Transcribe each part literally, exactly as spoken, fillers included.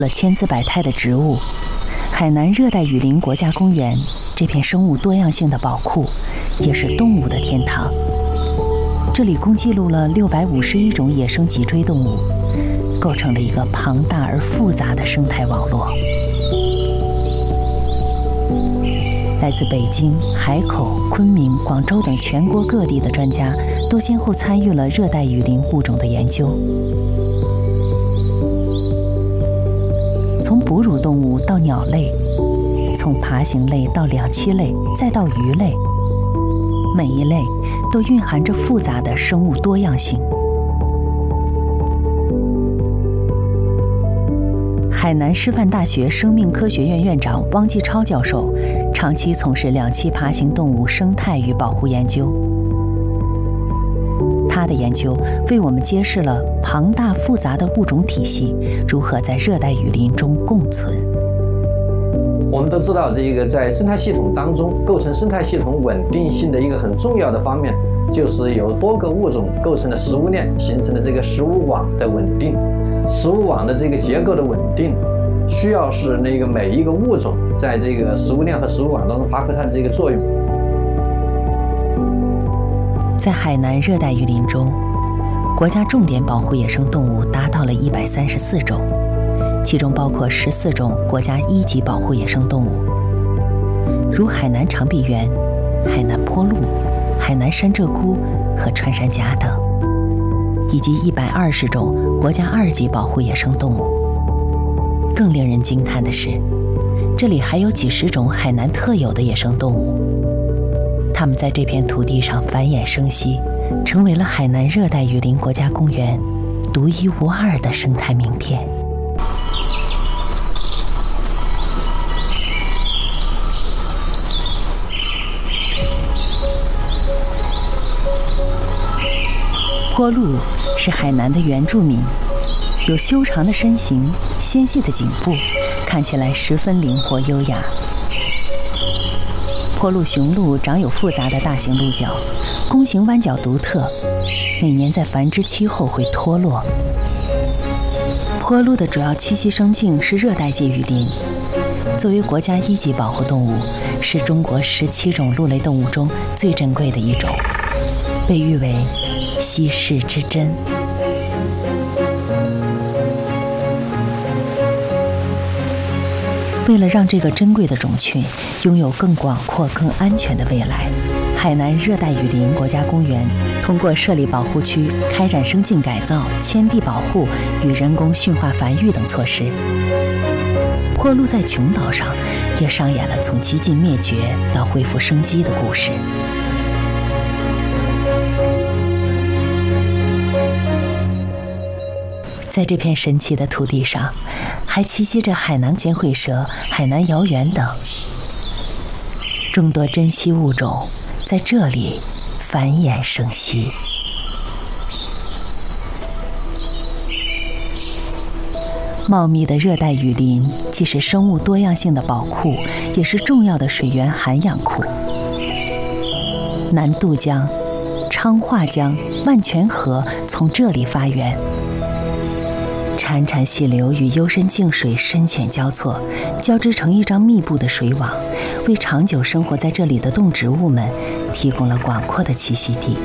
了千姿百态的植物，海南热带雨林国家公园这片生物多样性的宝库，也是动物的天堂。这里共记录了六百五十一种野生脊椎动物，构成了一个庞大而复杂的生态网络。来自北京、海口、昆明、广州等全国各地的专家，都先后参与了热带雨林物种的研究。从哺乳动物到鸟类，从爬行类到两栖类，再到鱼类，每一类都蕴含着复杂的生物多样性。海南师范大学生命科学院院长汪继超教授长期从事两栖爬行动物生态与保护研究。他的研究为我们揭示了庞大复杂的物种体系如何在热带雨林中共存。 我们都知道，这个在生态系统当中，构成生态系统稳定性的一个很重要的方面，就是由多个物种构成的食物链形成的这个食物网的稳定。食物网的这个结构的稳定，需要是那个每一个物种在这个食物链和食物网当中发挥它的这个作用。 在海南热带雨林中，国家重点保护野生动物达到了一百三十四种，其中包括十四种国家一级保护野生动物，如海南长臂猿、海南坡鹿、海南山鹧鸪和穿山甲等，以及一百二十种国家二级保护野生动物。更令人惊叹的是，这里还有几十种海南特有的野生动物，它们在这片土地上繁衍生息，成为了海南热带雨林国家公园独一无二的生态名片。坡鹿是海南的原住民，有修长的身形、纤细的颈部，看起来十分灵活优雅。坡鹿雄鹿长有复杂的大型鹿角，弓形弯角独特，每年在繁殖期后会脱落。坡鹿的主要栖息生境是热带界雨林，作为国家一级保护动物，是中国十七种鹿类动物中最珍贵的一种，被誉为稀世之珍。为了让这个珍贵的种群拥有更广阔、更安全的未来，海南热带雨林国家公园通过设立保护区、开展生境改造、迁地保护与人工驯化繁育等措施。坡鹿在琼岛上也上演了从几近灭绝到恢复生机的故事。在这片神奇的土地上，还栖息着海南尖喙蛇、海南摇猿等众多珍稀物种，在这里繁衍生息。茂密的热带雨林既是生物多样性的宝库，也是重要的水源涵养库。南渡江、昌化江、万泉河从这里发源。潺潺细流与幽深静水深浅交错，交织成一张密布的水网，为长久生活在这里的动植物们提供了广阔的栖息地。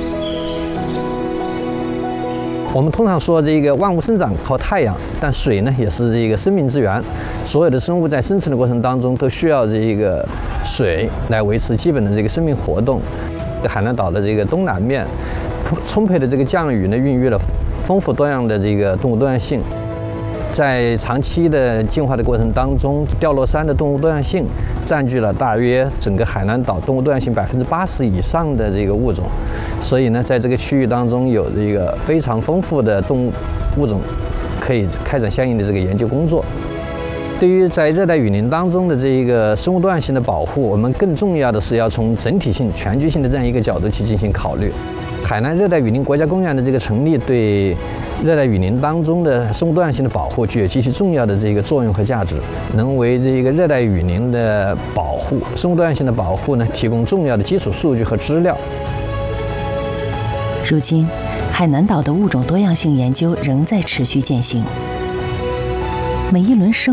我们通常说这个万物生长靠太阳，但水呢也是这个生命之源。所有的生物在生存的过程当中都需要这个水来维持基本的这个生命活动。海南岛的这个东南面，充沛的这个降雨呢，孕育了丰富多样的这个动物多样性。在长期的进化的过程当中，掉落山的动物多样性占据了大约整个海南岛动物多样性百分之八十以上的这个物种，所以呢，在这个区域当中有这个非常丰富的动物物种，可以开展相应的这个研究工作。对于在热带雨林当中的这个生物多样性的保护，我们更重要的是要从整体性、全局性的这样一个角度去进行考虑。海南热带雨林国家公园的这个成立，对热带雨林当中的生物多样性的保护具有极其重要的这个作用和价值，能为这个热带雨林的保护、生物多样性的保护呢，提供重要的基础数据和资料。 如今，海南岛的物种多样性研究仍在持续进行，每一轮生